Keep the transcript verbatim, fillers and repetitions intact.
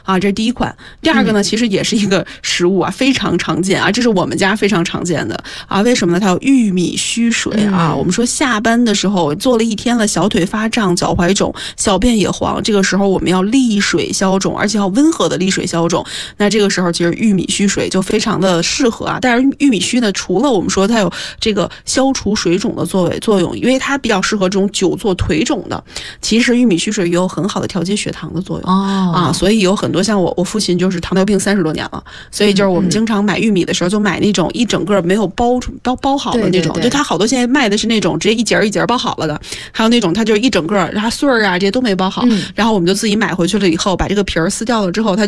啊，这是第一款。第二个呢，其实也是一个食物啊，非常常见啊，这是我们家非常常见的啊。为什么呢？它有玉米须水啊。我们说下班的时候做了一天了，小腿发胀，脚踝肿，小便也黄，这个时候我们要利水消肿，而且要温和的利水消肿。那这个时候其实玉米须水就非常的适合啊。但是玉米须呢，除了我们说它有这个消除水肿的作为作用，因为它比较适合这种久坐腿肿的，其实玉米须水也有很好的调节血糖的作用、哦、啊。所以有很多像我我父亲就是糖尿病三十多年了，所以就是我们经常买玉米的时候就买那种一整个没有包包包好的那种，就它好多现在卖的是那种直接一节一节包好了的，还有那种它就是一整个然后穗儿啊这些都没包好、嗯、然后我们就自己买回去了以后把这个皮儿撕掉了之后它